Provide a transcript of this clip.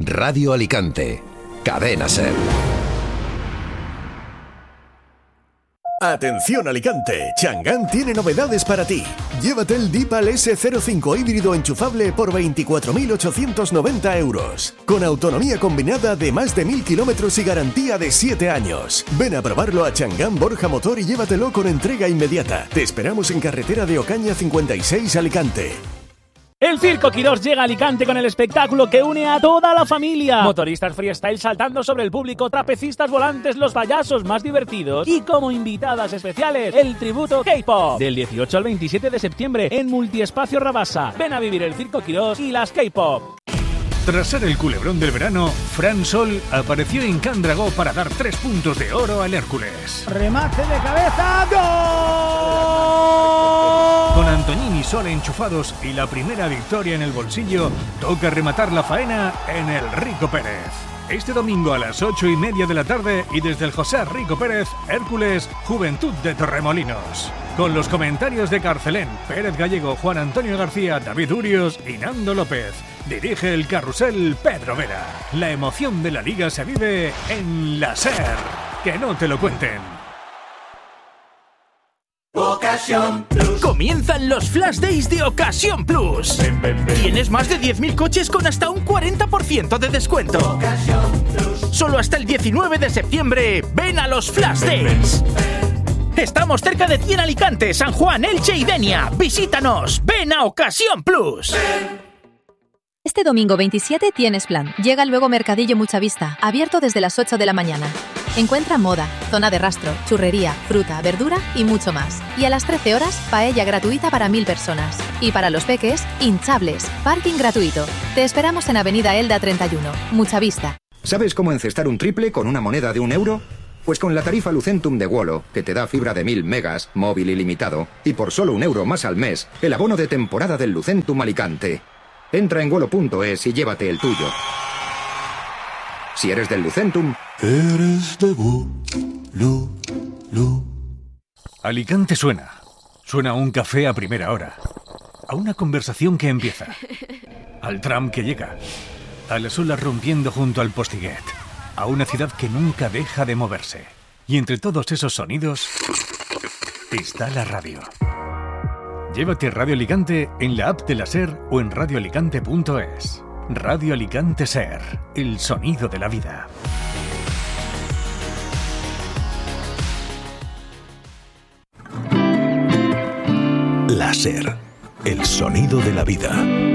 Radio Alicante. Cadena SER. Atención Alicante, Chang'an tiene novedades para ti. Llévate el Deepal S05 híbrido enchufable por 24.890 euros. Con autonomía combinada de más de 1.000 kilómetros y garantía de 7 años. Ven a probarlo a Chang'an Borja Motor y llévatelo con entrega inmediata. Te esperamos en carretera de Ocaña 56 Alicante. El Circo Quirós llega a Alicante con el espectáculo que une a toda la familia. Motoristas freestyle saltando sobre el público, trapecistas volantes, los payasos más divertidos y como invitadas especiales, el tributo K-Pop. Del 18 al 27 de septiembre en Multiespacio Rabasa. Ven a vivir el Circo Quirós y las K-Pop. Tras ser el culebrón del verano, Fran Sol apareció en Can Dragó para dar 3 puntos de oro al Hércules. Remate de cabeza, ¡gol! Con Antoñín y Sol enchufados y la primera victoria en el bolsillo, toca rematar la faena en el Rico Pérez. Este domingo a las 8:30 de la tarde y desde el José Rico Pérez, Hércules, Juventud de Torremolinos. Con los comentarios de Carcelén, Pérez Gallego, Juan Antonio García, David Urios y Nando López. Dirige el carrusel Pedro Vera. La emoción de la liga se vive en la SER. Que no te lo cuenten. Ocasión Plus. Comienzan los Flash Days de Ocasión Plus. Tienes más de 10.000 coches con hasta un 40% de descuento. Ocasión Plus. Solo hasta el 19 de septiembre. Ven a los Flash Days. Estamos cerca de ti en Alicante, San Juan, Elche y Denia. Visítanos. Ven a Ocasión Plus. Este domingo 27 tienes plan. Llega luego Mercadillo Muchavista, abierto desde las 8 de la mañana. Encuentra moda, zona de rastro, churrería, fruta, verdura y mucho más. Y a las 13 horas, paella gratuita para 1.000 personas. Y para los peques, hinchables, parking gratuito. Te esperamos en Avenida Elda 31, Muchavista. ¿Sabes cómo encestar un triple con una moneda de €1? Pues con la tarifa Lucentum de Wolo, que te da fibra de 1.000 megas, móvil ilimitado, y por solo €1 más al mes, el abono de temporada del Lucentum Alicante. Entra en wolo.es y llévate el tuyo. Si eres del Lucentum, eres de Wolo. Alicante suena. Suena a un café a primera hora. A una conversación que empieza. Al tram que llega. A las olas rompiendo junto al Postiguet. A una ciudad que nunca deja de moverse. Y entre todos esos sonidos está la radio. Llévate Radio Alicante en la app de la SER o en radioalicante.es. Radio Alicante SER, el sonido de la vida. La SER, el sonido de la vida.